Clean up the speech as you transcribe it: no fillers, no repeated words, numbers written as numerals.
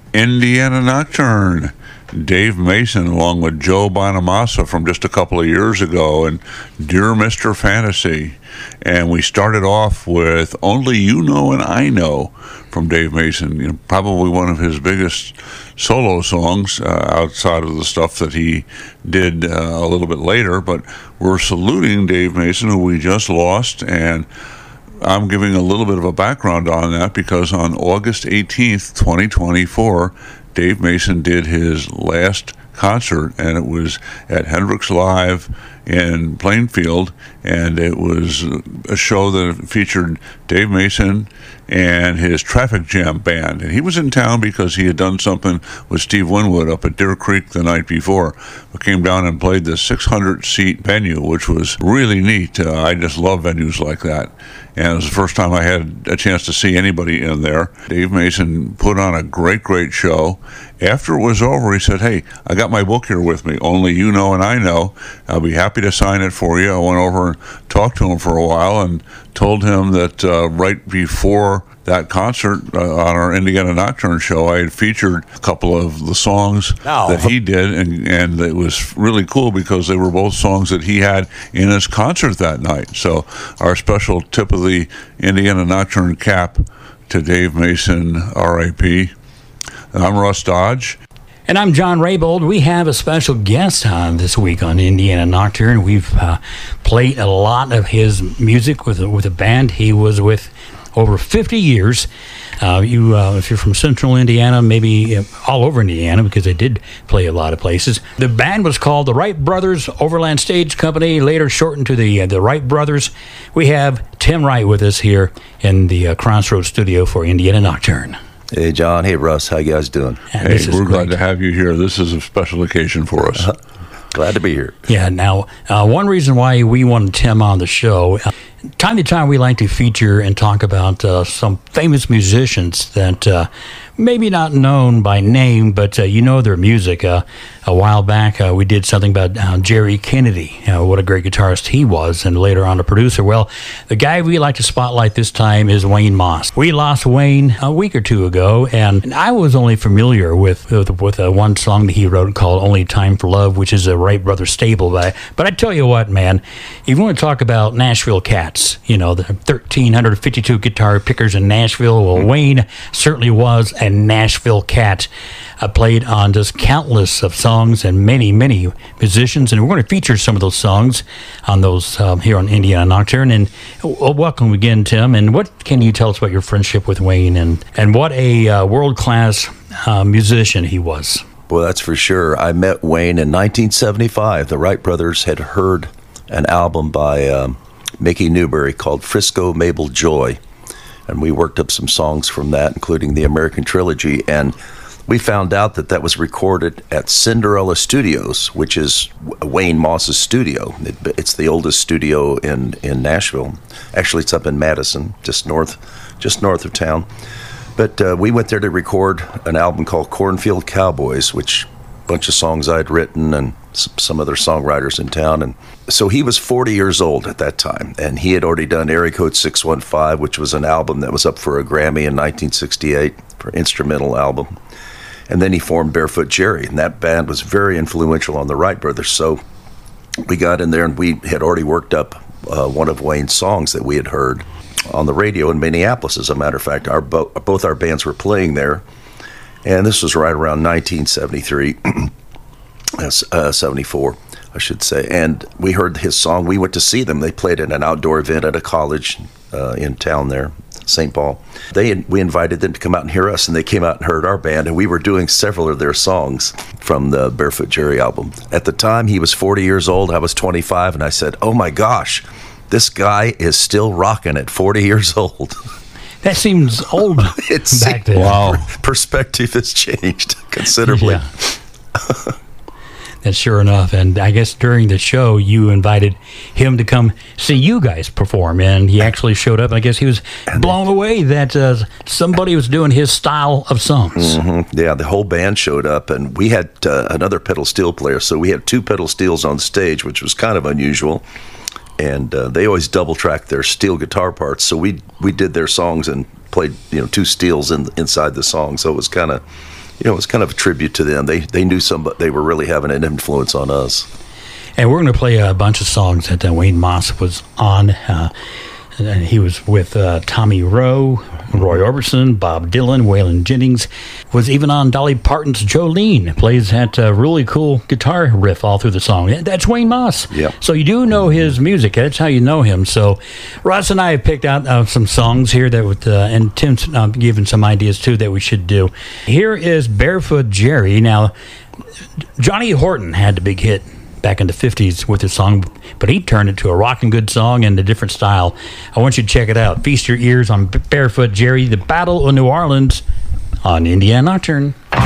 Indiana Nocturne. Dave Mason along with Joe Bonamassa from just a couple of years ago, and Dear Mr. Fantasy. And we started off with Only You Know and I Know from Dave Mason, probably one of his biggest solo songs outside of the stuff that he did a little bit later. But we're saluting Dave Mason, who we just lost, and I'm giving a little bit of a background on that because on August 18th, 2024, Dave Mason did his last concert, and it was at Hendrix Live in Plainfield, and it was a show that featured Dave Mason and his Traffic Jam band. And he was in town because he had done something with Steve Winwood up at Deer Creek the night before. We came down and played the 600-seat venue, which was really neat. I just love venues like that. And it was the first time I had a chance to see anybody in there. Dave Mason put on a great, great show. After it was over, he said, "Hey, I got my book here with me, Only You Know and I Know. I'll be happy to sign it for you." I went over and talked to him for a while and told him that right before that concert on our Indiana Nocturne show, I had featured a couple of the songs that he did, and it was really cool because they were both songs that he had in his concert that night. So our special tip of the Indiana Nocturne cap to Dave Mason, R.I.P. I'm Russ Dodge. And I'm John Raybold. We have a special guest on this week on Indiana Nocturne. We've played a lot of his music with a band he was with over 50 years. If you're from central Indiana, maybe all over Indiana, because they did play a lot of places. The band was called the Wright Brothers Overland Stage Company, later shortened to the Wright Brothers. We have Tim Wright with us here in the Crossroads studio for Indiana Nocturne. Hey, John. Hey, Russ. How you guys doing? Hey, we're glad to have you here. This is a special occasion for us. Glad to be here. Yeah, now, one reason why we wanted Tim on the show, time to time we like to feature and talk about some famous musicians that maybe not known by name, but their music. A while back, we did something about Jerry Kennedy, what a great guitarist he was, and later on a producer. Well, the guy we like to spotlight this time is Wayne Moss. We lost Wayne a week or two ago, and I was only familiar with one song that he wrote called Only Time for Love, which is a Wright Brothers staple. But I tell you what, man, if you want to talk about Nashville cats, the 1,352 guitar pickers in Nashville, well, Wayne certainly was a Nashville cat. Played on just countless of songs and many, many musicians, and we're going to feature some of those songs on those here on Indiana Nocturne. And welcome again, Tim. And what can you tell us about your friendship with Wayne and what a world-class musician he was? Well, that's for sure. I met Wayne in 1975. The Wright Brothers had heard an album by Mickey Newbury called Frisco Mabel Joy, and we worked up some songs from that, including the American Trilogy, and we found out that was recorded at Cinderella Studios, which is Wayne Moss's studio. It's the oldest studio in Nashville. Actually, it's up in Madison, just north of town. But we went there to record an album called Cornfield Cowboys, which a bunch of songs I'd written and some other songwriters in town. And so he was 40 years old at that time, and he had already done Area Code 615, which was an album that was up for a Grammy in 1968 for instrumental album. And then he formed Barefoot Jerry, and that band was very influential on the Wright Brothers. So we got in there, and we had already worked up one of Wayne's songs that we had heard on the radio in Minneapolis. As a matter of fact, both our bands were playing there, and this was right around 1973, 74, I should say. And we heard his song. We went to see them. They played at an outdoor event at a college in town there, St. Paul. We invited them to come out and hear us, and they came out and heard our band, and we were doing several of their songs from the Barefoot Jerry album. At the time, he was 40 years old, I was 25, and I said, oh my gosh, this guy is still rocking at 40 years old. That seems old back then. Wow. Perspective has changed considerably. Yeah. That's sure enough. And I guess during the show, you invited him to come see you guys perform, and he actually showed up. I guess he was blown away that somebody was doing his style of songs. Mm-hmm. Yeah, the whole band showed up, and we had another pedal steel player, so we had two pedal steels on stage, which was kind of unusual. And they always double-tracked their steel guitar parts, so we did their songs and played two steels inside the song, so it was kind of it was kind of a tribute to them. They knew they were really having an influence on us. And we're going to play a bunch of songs that Wayne Moss was on. And he was with Tommy Rowe, Roy Orbison, Bob Dylan, Waylon Jennings. Was even on Dolly Parton's Jolene. Plays that really cool guitar riff all through the song. That's Wayne Moss. Yep. So you do know his music. That's how you know him. So Russ and I have picked out some songs here that would, and Tim's given some ideas too that we should do. Here is Barefoot Jerry. Now, Johnny Horton had the big hit back in the 50s with his song, but he turned it to a rockin' good song in a different style. I want you to check it out. Feast your ears on Barefoot Jerry, the Battle of New Orleans on Indiana Nocturne.